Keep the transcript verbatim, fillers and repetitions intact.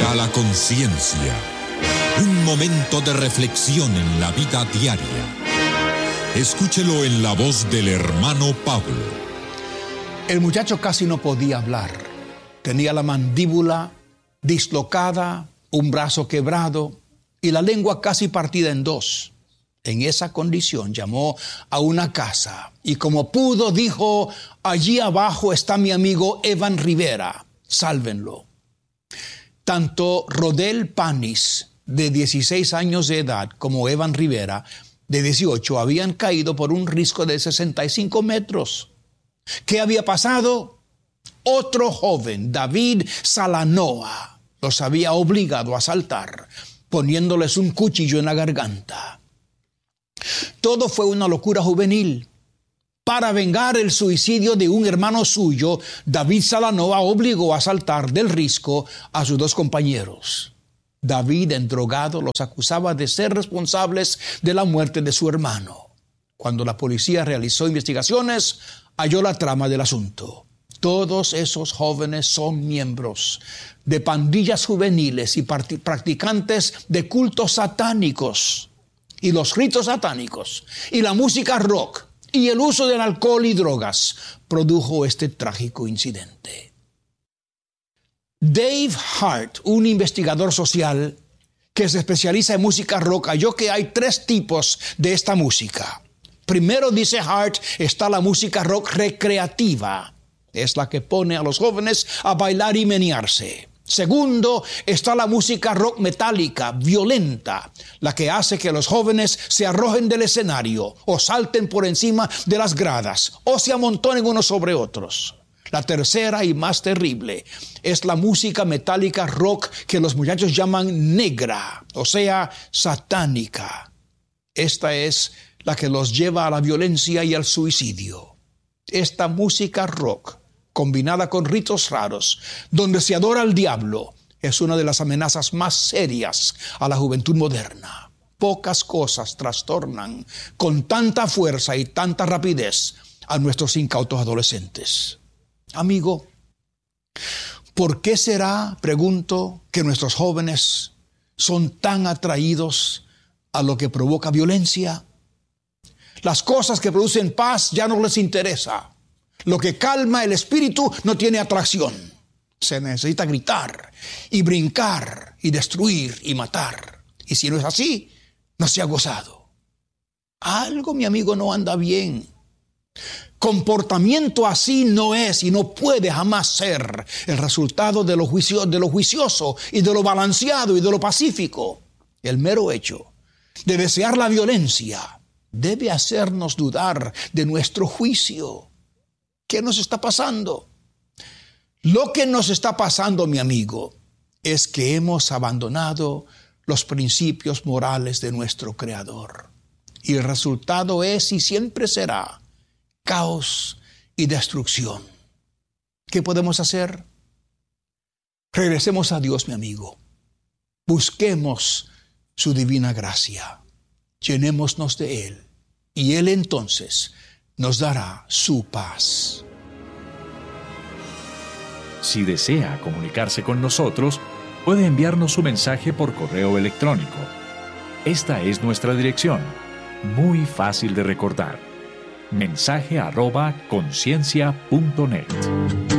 a la conciencia. Un momento de reflexión en la vida diaria. Escúchelo en la voz del hermano Pablo. El muchacho casi no podía hablar. Tenía la mandíbula dislocada, un brazo quebrado y la lengua casi partida en dos. En esa condición llamó a una casa y como pudo dijo: allí abajo está mi amigo Evan Rivera, sálvenlo. Tanto Rodel Panis, de dieciséis años de edad, como Evan Rivera, de dieciocho, habían caído por un risco de sesenta y cinco metros. ¿Qué había pasado? Otro joven, David Salanoa, los había obligado a saltar, poniéndoles un cuchillo en la garganta. Todo fue una locura juvenil. Para vengar el suicidio de un hermano suyo, David Salanoa obligó a saltar del risco a sus dos compañeros. David, endrogado, los acusaba de ser responsables de la muerte de su hermano. Cuando la policía realizó investigaciones, halló la trama del asunto. Todos esos jóvenes son miembros de pandillas juveniles y practicantes de cultos satánicos. Y los ritos satánicos y la música rock y el uso del alcohol y drogas produjo este trágico incidente. Dave Hart, un investigador social que se especializa en música rock, halló que hay tres tipos de esta música. Primero, dice Hart, está la música rock recreativa. Es la que pone a los jóvenes a bailar y menearse. Segundo, está la música rock metálica, violenta, la que hace que los jóvenes se arrojen del escenario o salten por encima de las gradas o se amontonen unos sobre otros. La tercera y más terrible es la música metálica rock que los muchachos llaman negra, o sea, satánica. Esta es la que los lleva a la violencia y al suicidio. Esta música rock, combinada con ritos raros, donde se adora al diablo, es una de las amenazas más serias a la juventud moderna. Pocas cosas trastornan con tanta fuerza y tanta rapidez a nuestros incautos adolescentes. Amigo, ¿por qué será, pregunto, que nuestros jóvenes son tan atraídos a lo que provoca violencia? Las cosas que producen paz ya no les interesa. Lo que calma el espíritu no tiene atracción. Se necesita gritar y brincar y destruir y matar. Y si no es así, no se ha gozado. Algo, mi amigo, no anda bien. Comportamiento así no es y no puede jamás ser el resultado de lo, juicio, de lo juicioso y de lo balanceado y de lo pacífico. El mero hecho de desear la violencia debe hacernos dudar de nuestro juicio. ¿Qué nos está pasando? Lo que nos está pasando, mi amigo, es que hemos abandonado los principios morales de nuestro Creador. Y el resultado es y siempre será caos y destrucción. ¿Qué podemos hacer? Regresemos a Dios, mi amigo. Busquemos su divina gracia. Llenémonos de Él. Y Él entonces nos dará su paz. Si desea comunicarse con nosotros, puede enviarnos su mensaje por correo electrónico. Esta es nuestra dirección, muy fácil de recordar. Mensaje arroba conciencia punto net.